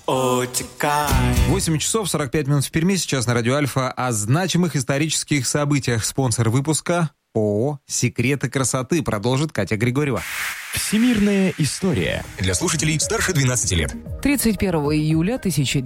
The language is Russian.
8 часов 45 минут в Перми, сейчас на Радио Альфа о значимых исторических событиях. Спонсор выпуска ООО «Секреты красоты». Продолжит Катя Григорьева. Всемирная история. Для слушателей старше 12 лет. 31 июля